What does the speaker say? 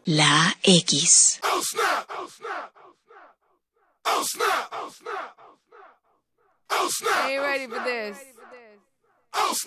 La X. Oh snap! Oh snap! Oh snap! Oh snap! Oh snap! I ain't ready for this. Oh snap!